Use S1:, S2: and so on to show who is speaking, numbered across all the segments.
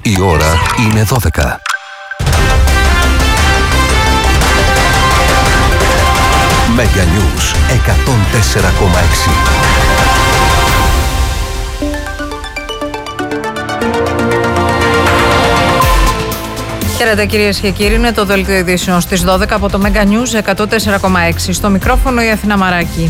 S1: Η ώρα είναι 12. Mega News 104,6.
S2: Χαίρετε κυρίες και κύριοι, είναι το δελτίο ειδήσεων στις 12 από το Mega News 104,6. Στο μικρόφωνο η Αθηνά Μαράκη.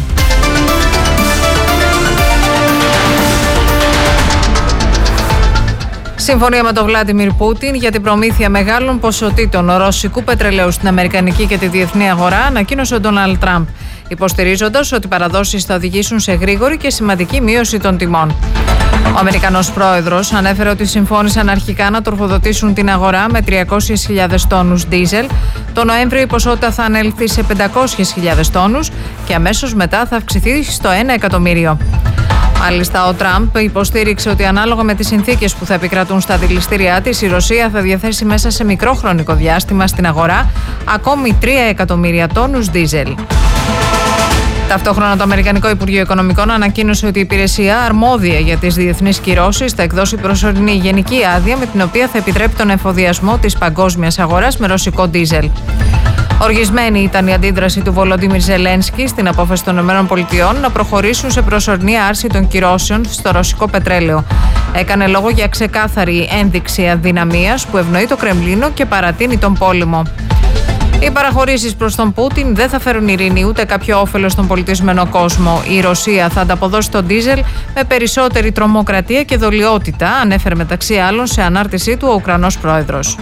S2: Συμφωνία με τον Βλάντιμιρ Πούτιν για την προμήθεια μεγάλων ποσοτήτων ρωσικού πετρελαίου στην αμερικανική και τη διεθνή αγορά, ανακοίνωσε ο Ντόναλντ Τραμπ, υποστηρίζοντας ότι οι παραδόσεις θα οδηγήσουν σε γρήγορη και σημαντική μείωση των τιμών. Ο Αμερικανός πρόεδρος ανέφερε ότι συμφώνησαν αρχικά να τροφοδοτήσουν την αγορά με 300.000 τόνους ντίζελ. Το Νοέμβριο η ποσότητα θα ανέλθει σε 500.000 τόνους και αμέσως μετά θα αυξηθεί στο 1 εκατομμύριο. Μάλιστα, ο Τραμπ υποστήριξε ότι ανάλογα με τις συνθήκες που θα επικρατούν στα δηληστήριά της, η Ρωσία θα διαθέσει μέσα σε μικρό χρονικό διάστημα στην αγορά ακόμη 3 εκατομμύρια τόνους ντίζελ. Ταυτόχρονα, το Αμερικανικό Υπουργείο Οικονομικών ανακοίνωσε ότι η υπηρεσία αρμόδια για τις διεθνείς κυρώσεις θα εκδώσει προσωρινή γενική άδεια με την οποία θα επιτρέπει τον εφοδιασμό της παγκόσμιας αγοράς με ρωσικό ντίζελ. Οργισμένη ήταν η αντίδραση του Βολοντίμιρ Ζελένσκι στην απόφαση των ΗΠΑ να προχωρήσουν σε προσωρινή άρση των κυρώσεων στο ρωσικό πετρέλαιο. Έκανε λόγο για ξεκάθαρη ένδειξη αδυναμίας που ευνοεί το Κρεμλίνο και παρατείνει τον πόλεμο. Οι παραχωρήσεις προς τον Πούτιν δεν θα φέρουν ειρήνη ούτε κάποιο όφελος στον πολιτισμένο κόσμο. Η Ρωσία θα ανταποδώσει τον ντίζελ με περισσότερη τρομοκρατία και δολιότητα, ανέφερε μεταξύ άλλων σε ανάρτησή του ο Ουκρανός πρόεδρος.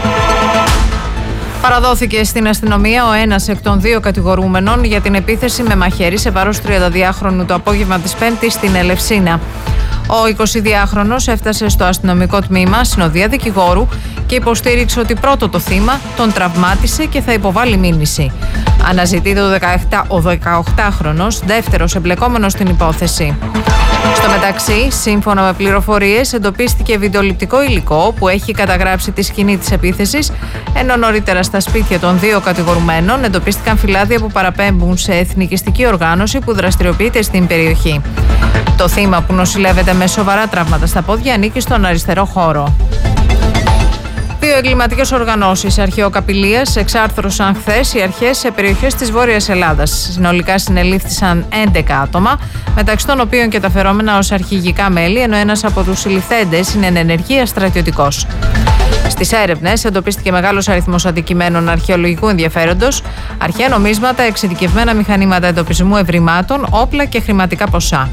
S2: Παραδόθηκε στην αστυνομία ο ένας εκ των δύο κατηγορούμενων για την επίθεση με μαχαίρι σε βάρος 32χρονου το απόγευμα της Πέμπτης στην Ελευσίνα. Ο 22χρονος έφτασε στο αστυνομικό τμήμα συνοδεία δικηγόρου και υποστήριξε ότι πρώτο το θύμα τον τραυμάτισε και θα υποβάλει μήνυση. Αναζητείται ο 18χρονος, δεύτερος εμπλεκόμενος στην υπόθεση. Στο μεταξύ, σύμφωνα με πληροφορίες, εντοπίστηκε βιντεοληπτικό υλικό που έχει καταγράψει τη σκηνή της επίθεσης, ενώ νωρίτερα στα σπίτια των δύο κατηγορουμένων εντοπίστηκαν φυλάδια που παραπέμπουν σε εθνικιστική οργάνωση που δραστηριοποιείται στην περιοχή. Το θύμα, που νοσηλεύεται με σοβαρά τραύματα στα πόδια, ανήκει στον αριστερό χώρο. Δύο εγκληματικές οργανώσεις αρχαιοκαπηλείας εξάρθρωσαν χθες οι αρχές σε περιοχές της Βόρειας Ελλάδας. Συνολικά συνελήφθησαν 11 άτομα, μεταξύ των οποίων και τα φερόμενα ως αρχηγικά μέλη, ενώ ένας από τους συλληφθέντες είναι εν ενεργεία στρατιωτικός. Στις έρευνες εντοπίστηκε μεγάλος αριθμός αντικειμένων αρχαιολογικού ενδιαφέροντος, αρχαία νομίσματα, εξειδικευμένα μηχανήματα εντοπισμού ευρημάτων, όπλα και χρηματικά ποσά.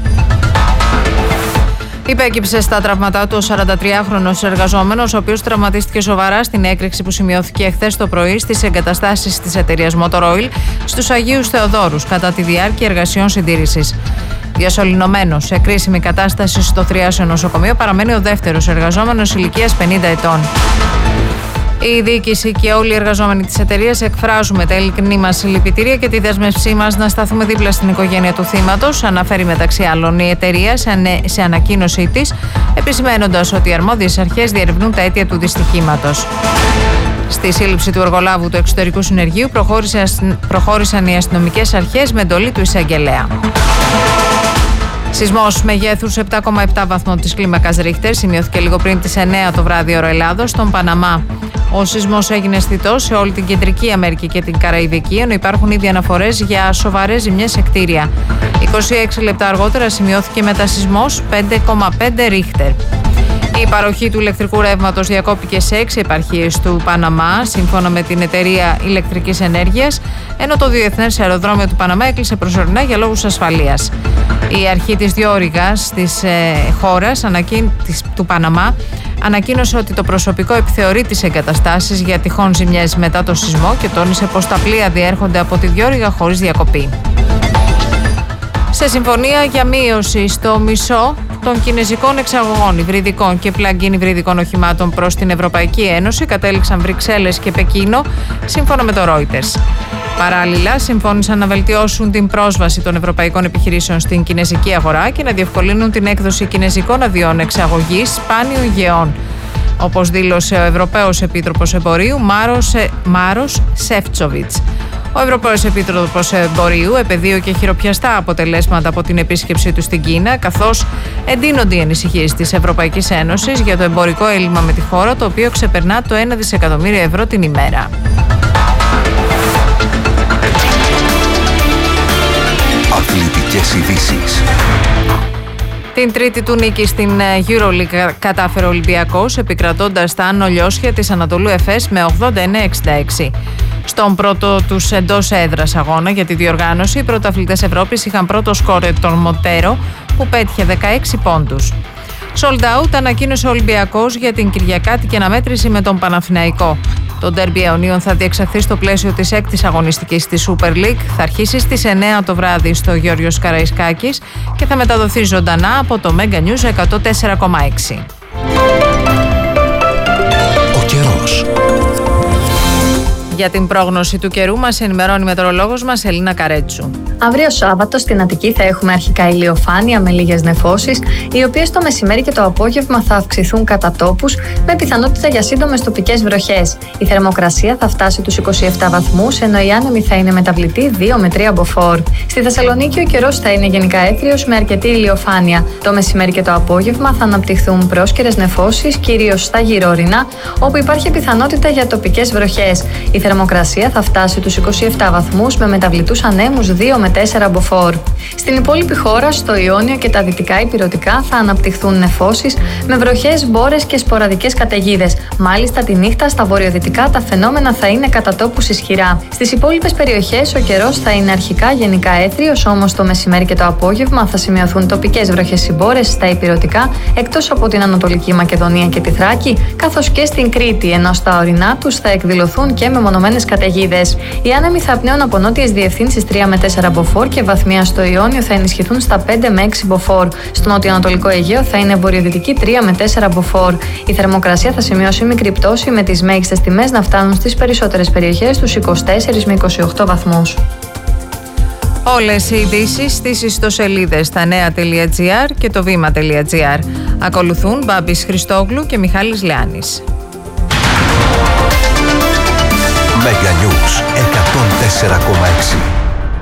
S2: Υπέκυψε στα τραύματά του ο 43χρονος εργαζόμενος, ο οποίος τραυματίστηκε σοβαρά στην έκρηξη που σημειώθηκε εχθές το πρωί στις εγκαταστάσεις της εταιρείας Motor Oil στους Αγίους Θεοδόρους κατά τη διάρκεια εργασιών συντήρησης. Διασωληνωμένος σε κρίσιμη κατάσταση στο θριάσιο νοσοκομείο παραμένει ο δεύτερος εργαζόμενος ηλικίας 50 ετών. Η διοίκηση και όλοι οι εργαζόμενοι της εταιρείας εκφράζουμε τα ειλικρινή μας συλληπιτήρια και τη δέσμευσή μας να σταθούμε δίπλα στην οικογένεια του θύματος, αναφέρει μεταξύ άλλων η εταιρεία σε ανακοίνωσή της, επισημένοντας ότι οι αρμόδιες αρχές διερευνούν τα αίτια του δυστυχήματος. Στη σύλληψη του εργολάβου του εξωτερικού συνεργείου προχώρησαν οι αστυνομικές αρχές με εντολή του εισαγγελέα. Σεισμός μεγέθους 7,7 βαθμών της κλίμακας Ρίχτερ σημειώθηκε λίγο πριν τις 9 το βράδυ ώρα Ελλάδος στον Παναμά. Ο σεισμός έγινε αισθητός σε όλη την Κεντρική Αμερική και την Καραϊβική, ενώ υπάρχουν ήδη αναφορές για σοβαρές ζημιές σε κτίρια. 26 λεπτά αργότερα σημειώθηκε μετασεισμός 5,5 Ρίχτερ. Η παροχή του ηλεκτρικού ρεύματος διακόπηκε σε 6 επαρχίες του Παναμά, σύμφωνα με την εταιρεία ηλεκτρικής ενέργειας, ενώ το διεθνές αεροδρόμιο του Παναμά έκλεισε προσωρινά για λόγους ασφαλείας. Η αρχή της διόρυγας της χώρας του Παναμά ανακοίνωσε ότι το προσωπικό επιθεωρεί τις εγκαταστάσεις για τυχόν ζημιές μετά το σεισμό και τόνισε πως τα πλοία διέρχονται από τη διόρυγα χωρίς διακοπή. Σε συμφωνία για μείωση στο μισό των κινεζικών εξαγωγών υβριδικών και plug-in υβριδικών οχημάτων προς την Ευρωπαϊκή Ένωση κατέληξαν Βρυξέλλες και Πεκίνο, σύμφωνα με το Reuters. Παράλληλα, συμφώνησαν να βελτιώσουν την πρόσβαση των ευρωπαϊκών επιχειρήσεων στην κινεζική αγορά και να διευκολύνουν την έκδοση κινεζικών αδειών εξαγωγής σπάνιων γεών, όπως δήλωσε ο Ευρωπαίος Επίτροπος Εμπορίου Μάρος Σεφτσοβιτς. Ο Ευρωπαίος Επίτροπος Εμπορίου επεδίωκε και χειροπιαστά αποτελέσματα από την επίσκεψή του στην Κίνα, καθώς εντείνονται οι ανησυχίες της Ευρωπαϊκής Ένωσης για το εμπορικό έλλειμμα με τη χώρα, το οποίο ξεπερνά το 1 δισεκατομμύριο ευρώ την ημέρα.
S1: Αθλητικές ειδήσεις.
S2: Την τρίτη του νίκη στην EuroLeague κατάφερε ο Ολυμπιακός, επικρατώντας τα Άνω Λιώσια της Ανατολού Εφές με 89-66. Στον πρώτο τους εντός έδρας αγώνα για τη διοργάνωση, οι πρωταθλητές Ευρώπης είχαν πρώτο σκόρερ τον Μοντέρο, που πέτυχε 16 πόντους. Sold out ανακοίνωσε ο Ολυμπιακός για την Κυριακάτικη αναμέτρηση με τον Παναθηναϊκό. Το ντέρμπι αιωνίων θα διεξαχθεί στο πλαίσιο της 6ης αγωνιστικής της Super League. Θα αρχίσει στις 9 το βράδυ στο Γιώργος Καραϊσκάκης και θα μεταδοθεί ζωντανά από το Mega News 104,6.
S1: Ο καιρός.
S2: Για την πρόγνωση του καιρού μας ενημερώνει η μετεωρολόγος μας Ελίνα Καρέτσου.
S3: Αύριο Σάββατο στην Αττική θα έχουμε αρχικά ηλιοφάνεια με λίγες νεφώσεις, οι οποίες το μεσημέρι και το απόγευμα θα αυξηθούν κατά τόπους, με πιθανότητα για σύντομες τοπικές βροχές. Η θερμοκρασία θα φτάσει τους 27 βαθμούς, ενώ η άνεμη θα είναι μεταβλητή 2 με 3 μποφόρ. Στη Θεσσαλονίκη ο καιρός θα είναι γενικά έθριος με αρκετή ηλιοφάνεια. Το μεσημέρι και το απόγευμα θα αναπτυχθούν πρόσκαιρες νεφώσεις, κυρίως στα γυρω-ορεινά, όπου υπάρχει πιθανότητα για τοπικές βροχές. Η θερμοκρασία θα φτάσει τους 27 βαθμούς με μεταβλητούς ανέμους 2 με 4 μποφόρ. Στην υπόλοιπη χώρα, στο Ιόνιο και τα δυτικά ηπειρωτικά θα αναπτυχθούν νεφώσεις με βροχές, μπόρες και σποραδικές καταιγίδες. Μάλιστα τη νύχτα στα βορειοδυτικά τα φαινόμενα θα είναι κατά τόπους ισχυρά. Στις υπόλοιπες περιοχές ο καιρός θα είναι αρχικά γενικά έθριος, όμως το μεσημέρι και το απόγευμα θα σημειωθούν τοπικές βροχές ή μπόρες στα ηπειρωτικά, εκτός από την Ανατολική Μακεδονία και τη Θράκη, καθώς και στην Κρήτη, ενώ στα ορεινά τους θα εκδηλωθούν και μεμονωμένες καταιγίδες. Οι άνεμοι θα πνέουν από νότιες διευθύνσεις 3 με 4 μποφόρ και βαθμία στο Ιόνιο θα ενισχυθούν στα 5 με 6 μποφόρ. Στο νότιο-ανατολικό Αιγαίο θα είναι βορειοδυτική 3 με 4 voir. Η θερμοκρασία θα σημειώσει μικρή πτώση, με τις μέγιστες τιμές να φτάνουν στις περισσότερες περιοχές τους 24 με 28 βαθμούς.
S2: Όλες οι ειδήσεις στις ιστοσελίδες stanea.gr και το vima.gr. Ακολουθούν Μπάμπης Χριστόγλου και Μιχάλης Λεάνης.
S1: Mega News 104,6.